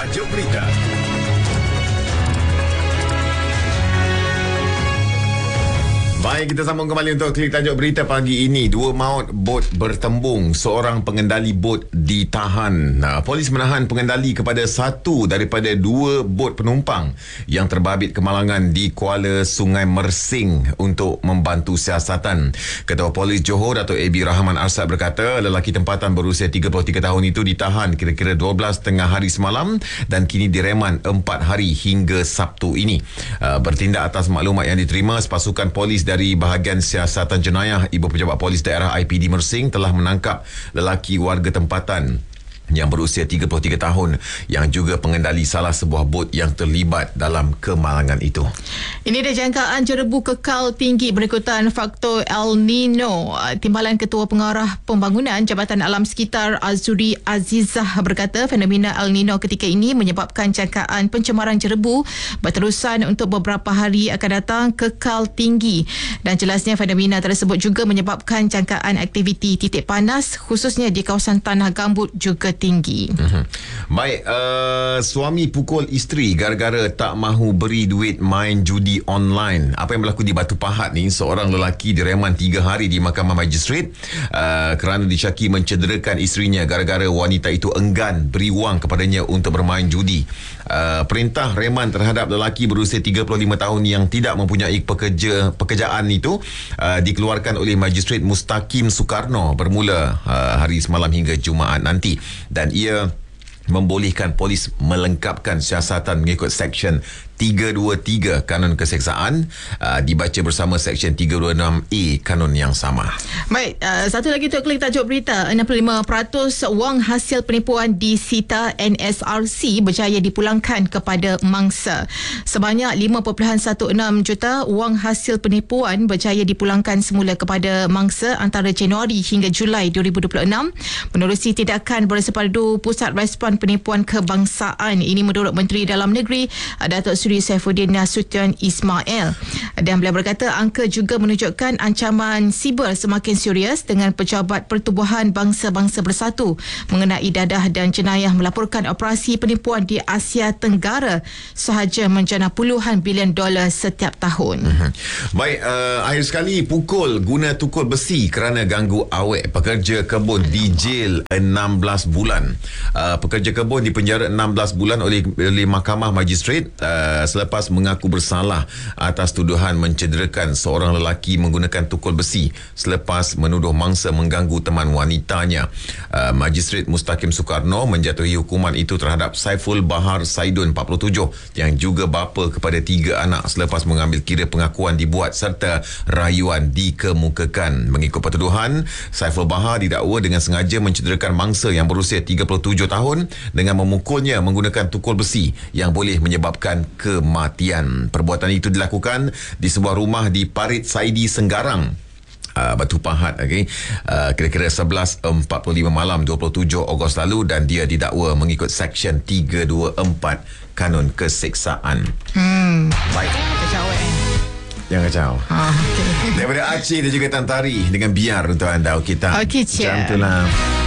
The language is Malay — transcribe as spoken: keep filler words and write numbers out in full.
Tajuk berita. Baik, kita sambung kembali untuk klik tajuk berita pagi ini. Dua maut bot bertembung. Seorang pengendali bot ditahan. Nah, polis menahan pengendali kepada satu daripada dua bot penumpang yang terbabit kemalangan di Kuala Sungai Mersing untuk membantu siasatan. Ketua Polis Johor, Dato' A B Rahman Arsad berkata, lelaki tempatan berusia tiga puluh tiga tahun itu ditahan kira-kira dua belas tengah hari semalam dan kini direman empat hari hingga Sabtu ini. Uh, bertindak atas maklumat yang diterima, sepasukan polis dari Dari bahagian siasatan jenayah, Ibu Pejabat Polis Daerah I P D Mersing telah menangkap lelaki warga tempatan yang berusia tiga puluh tiga tahun yang juga pengendali salah sebuah bot yang terlibat dalam kemalangan itu. Ini dia jangkaan jerebu kekal tinggi berikutan faktor El Nino. Timbalan Ketua Pengarah Pembangunan Jabatan Alam Sekitar Azuri Azizah berkata fenomena El Nino ketika ini menyebabkan jangkaan pencemaran jerebu berterusan untuk beberapa hari akan datang kekal tinggi. Dan jelasnya fenomena tersebut juga menyebabkan jangkaan aktiviti titik panas khususnya di kawasan tanah gambut juga tinggi. Mm-hmm. Baik, uh, suami pukul isteri gara-gara tak mahu beri duit main judi online. Apa yang berlaku di Batu Pahat ni, seorang lelaki direman tiga hari di Mahkamah Magistrate uh, kerana disyaki mencederakan isterinya gara-gara wanita itu enggan beri wang kepadanya untuk bermain judi. Uh, perintah reman terhadap lelaki berusia tiga puluh lima tahun yang tidak mempunyai pekerja pekerjaan itu uh, dikeluarkan oleh Magistrate Mustaqim Soekarno bermula uh, hari semalam hingga Jumaat nanti. Dan ia membolehkan polis melengkapkan siasatan mengikut Seksyen tiga dua tiga Kanun Keseksaan, uh, dibaca bersama Seksyen tiga dua enam A Kanun yang sama. Baik, uh, satu lagi untuk klik tajuk berita. enam puluh lima peratus wang hasil penipuan disita N S R C berjaya dipulangkan kepada mangsa. Sebanyak lima perpuluhan enam belas juta wang hasil penipuan berjaya dipulangkan semula kepada mangsa antara Januari hingga Julai dua ribu dua puluh enam menerusi tindakan bersepadu Pusat Respon Penipuan Kebangsaan. Ini menurut Menteri Dalam Negeri Datuk Seri Saifuddin Nasution Ismail. Dan beliau berkata angka juga menunjukkan ancaman siber semakin serius dengan Pejabat Pertubuhan Bangsa-Bangsa Bersatu mengenai dadah dan jenayah melaporkan operasi penipuan di Asia Tenggara sahaja menjana puluhan bilion dolar setiap tahun. Mm-hmm. Baik, uh, akhir sekali pukul guna tukul besi kerana ganggu awek. Pekerja kebun di jail enam belas bulan. Uh, pekerja kebun dipenjara enam belas bulan oleh, oleh Mahkamah Magistrate uh, selepas mengaku bersalah atas tuduhan mencederakan seorang lelaki menggunakan tukul besi selepas menuduh mangsa mengganggu teman wanitanya. Uh, Magistrate Mustaqim Soekarno menjatuhi hukuman itu terhadap Saiful Bahar Saidun empat puluh tujuh yang juga bapa kepada tiga anak selepas mengambil kira pengakuan dibuat serta rayuan dikemukakan. Mengikut pertuduhan, Saiful Bahar didakwa dengan sengaja mencederakan mangsa yang berusia tiga puluh tujuh tahun dengan memukulnya menggunakan tukul besi yang boleh menyebabkan kematian. Perbuatan itu dilakukan di sebuah rumah di Parit Saidi Senggarang, uh, Batu Pahat, okay? uh, kira-kira sebelas empat puluh lima malam dua puluh tujuh Ogos lalu dan dia didakwa mengikut Seksyen tiga dua empat Kanun Keseksaan. Hmm. Baik. Kacau eh. Jangan kacau. Ah, okay. Daripada Aceh dan juga Tan Tari dengan Biar untuk anda. Okey tak? Okey, Macam itulah.